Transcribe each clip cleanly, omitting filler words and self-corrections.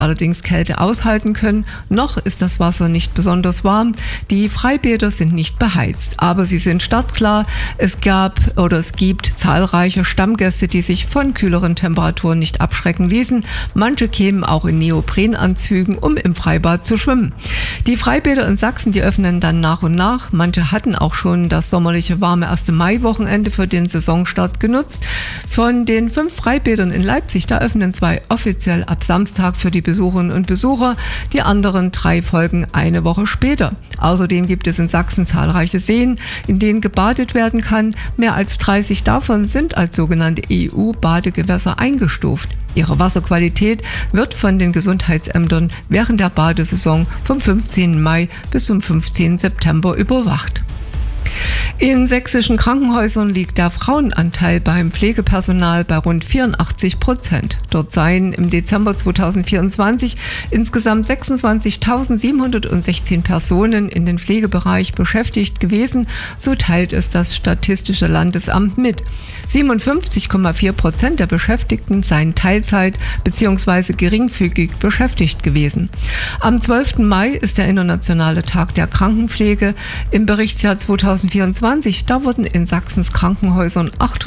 allerdings Kälte aushalten können. Noch ist das Wasser nicht besonders warm. Die Freibäder sind nicht beheizt, aber sie sind startklar. Es gibt zahlreiche Stammgäste, die sich von kühleren Temperaturen nicht abschrecken ließen. Manche kämen auch in Neoprenanzügen, um im Freibad zu schwimmen. Die Freibäder in Sachsen, die öffnen dann nach und nach. Manche hatten auch schon das sommerliche warme 1. Mai-Wochenende für den Saisonstart genutzt. Von den 5 Freibädern in Leipzig, da öffnen 2 offiziell ab Samstag für die Besucherinnen und Besucher. Die anderen 3 folgen eine Woche später. Außerdem gibt es in Sachsen zahlreiche Seen, in denen gebadet werden kann. Mehr als 30 davon sind als sogenannte EU-Badegewässer eingestuft. Ihre Wasserqualität wird von den Gesundheitsämtern während der Badesaison vom 15. Mai bis zum 15. September überwacht. In sächsischen Krankenhäusern liegt der Frauenanteil beim Pflegepersonal bei rund 84%. Dort seien im Dezember 2024 insgesamt 26.716 Personen in den Pflegebereich beschäftigt gewesen, so teilt es das Statistische Landesamt mit. 57,4% der Beschäftigten seien Teilzeit bzw. geringfügig beschäftigt gewesen. Am 12. Mai ist der Internationale Tag der Krankenpflege. Im Berichtsjahr 2024, da wurden in Sachsens Krankenhäusern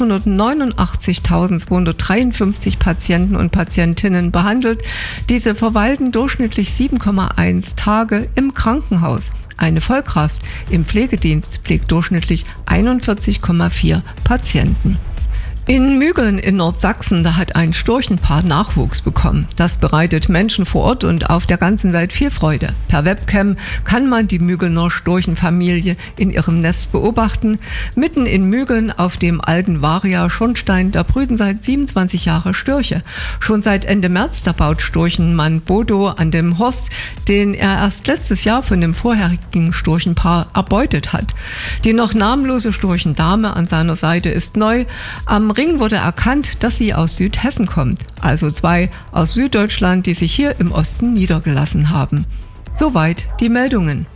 889.253 Patienten und Patientinnen behandelt. Diese verweilten durchschnittlich 7,1 Tage im Krankenhaus. Eine Vollkraft im Pflegedienst pflegt durchschnittlich 41,4 Patienten. In Mügeln in Nordsachsen, da hat ein Storchenpaar Nachwuchs bekommen. Das bereitet Menschen vor Ort und auf der ganzen Welt viel Freude. Per Webcam kann man die Mügelner Storchenfamilie in ihrem Nest beobachten. Mitten in Mügeln auf dem alten Varia-Schornstein, da brüten seit 27 Jahren Störche. Schon seit Ende März, da baut Storchenmann Bodo an dem Horst, den er erst letztes Jahr von dem vorherigen Storchenpaar erbeutet hat. Die noch namenlose Storchendame an seiner Seite ist neu. Am Ring wurde erkannt, dass sie aus Südhessen kommt, also 2 aus Süddeutschland, die sich hier im Osten niedergelassen haben. Soweit die Meldungen.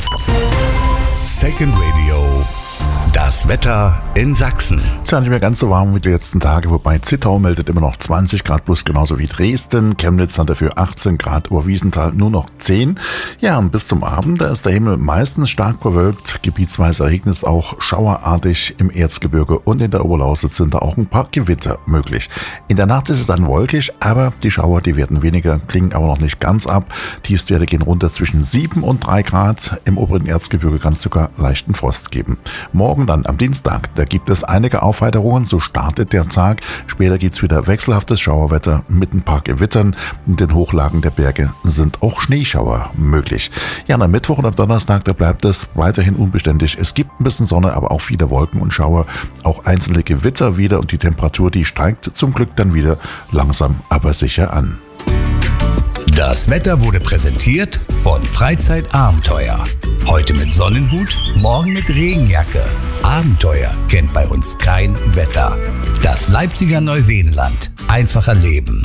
Second Radio. Das Wetter in Sachsen. Tja, nicht mehr ganz so warm wie die letzten Tage, wobei Zittau meldet immer noch 20 Grad plus, genauso wie Dresden. Chemnitz hat dafür 18 Grad, Oberwiesenthal nur noch 10. Ja, und bis zum Abend, da ist der Himmel meistens stark bewölkt. Gebietsweise regnet es auch schauerartig im Erzgebirge und in der Oberlausitz sind da auch ein paar Gewitter möglich. In der Nacht ist es dann wolkig, aber die Schauer, die werden weniger, klingen aber noch nicht ganz ab. Tiefstwerte gehen runter zwischen 7 und 3 Grad. Im oberen Erzgebirge kann es sogar leichten Frost geben. Morgen dann am Dienstag, da gibt es einige Aufheiterungen, so startet der Tag. Später gibt es wieder wechselhaftes Schauerwetter mit ein paar Gewittern. In den Hochlagen der Berge sind auch Schneeschauer möglich. Ja, am Mittwoch und am Donnerstag, da bleibt es weiterhin unbeständig. Es gibt ein bisschen Sonne, aber auch viele Wolken und Schauer, auch einzelne Gewitter wieder und die Temperatur, die steigt zum Glück dann wieder langsam, aber sicher an. Das Wetter wurde präsentiert von Freizeitabenteuer. Heute mit Sonnenhut, morgen mit Regenjacke. Abenteuer kennt bei uns kein Wetter. Das Leipziger Neuseenland. Einfacher Leben.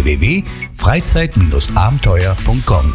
www.freizeit-abenteuer.com.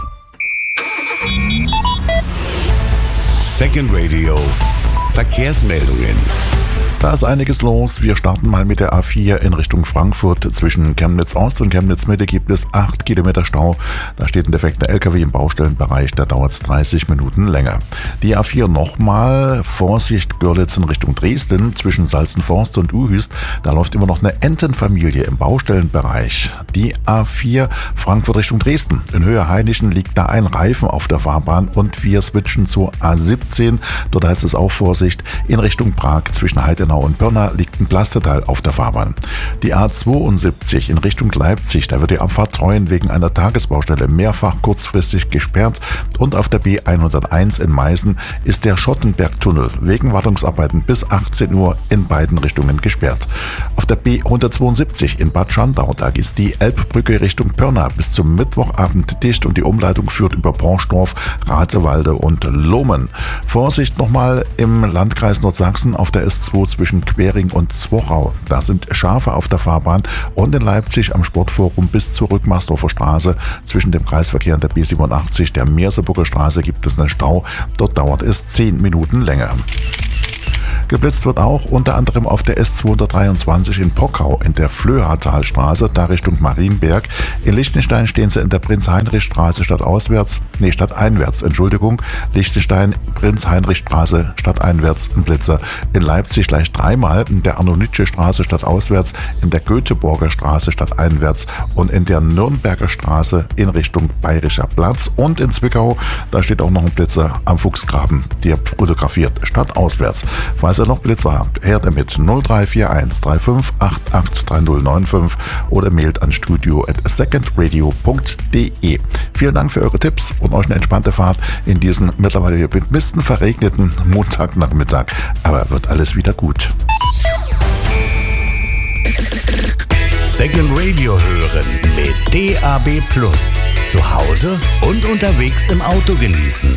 Second Radio. Verkehrsmeldungen. Da ist einiges los. Wir starten mal mit der A4 in Richtung Frankfurt. Zwischen Chemnitz Ost und Chemnitz Mitte gibt es 8 Kilometer Stau. Da steht ein defekter LKW im Baustellenbereich, da dauert es 30 Minuten länger. Die A4 nochmal, Vorsicht Görlitz in Richtung Dresden. Zwischen Salzenforst und Uhüst, da läuft immer noch eine Entenfamilie im Baustellenbereich. Die A4 Frankfurt Richtung Dresden. In Höhe Heinichen liegt da ein Reifen auf der Fahrbahn und wir switchen zur A17. Dort heißt es auch Vorsicht in Richtung Prag. Zwischen Heidenau und Pirna liegt ein Pflasterteil auf der Fahrbahn. Die A72 in Richtung Leipzig, da wird die Abfahrt Treuen wegen einer Tagesbaustelle mehrfach kurzfristig gesperrt und auf der B101 in Meißen ist der Schottenbergtunnel wegen Wartungsarbeiten bis 18 Uhr in beiden Richtungen gesperrt. Auf der B172 in Bad Schandau, da ist die Elbbrücke Richtung Pirna bis zum Mittwochabend dicht und die Umleitung führt über Bronschdorf, Ratewalde und Lohmen. Vorsicht nochmal im Landkreis Nordsachsen auf der S2 zwischen Quering und Zwochau. Da sind Schafe auf der Fahrbahn und in Leipzig am Sportforum bis zur Rückmarsdorfer Straße zwischen dem Kreisverkehr und der B87 der Merseburger Straße gibt es einen Stau. Dort dauert es 10 Minuten länger. Geblitzt wird auch unter anderem auf der S223 in Pockau in der Flöhatalstraße, da Richtung Marienberg. In Liechtenstein stehen sie in der Prinz-Heinrich-Straße stadteinwärts. Liechtenstein, Prinz-Heinrich-Straße stadteinwärts ein Blitzer. In Leipzig gleich dreimal in der Arno-Nitsche-Straße stadtauswärts, in der Göteborger Straße stadteinwärts und in der Nürnberger Straße in Richtung Bayerischer Platz. Und in Zwickau, da steht auch noch ein Blitzer am Fuchsgraben, der fotografiert stadtauswärts. Falls ihr noch Blitzer habt, her damit 0341 3588 3095 oder mailt an studio@secondradio.de. Vielen Dank für eure Tipps und euch eine entspannte Fahrt in diesen mittlerweile besten verregneten Montagnachmittag. Aber wird alles wieder gut. Second Radio hören mit DAB+. Zu Hause und unterwegs im Auto genießen.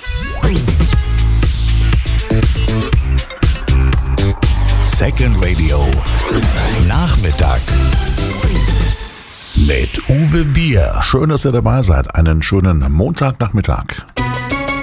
Second Radio Nachmittag mit Uwe Bier. Schön, dass ihr dabei seid. Einen schönen Montagnachmittag.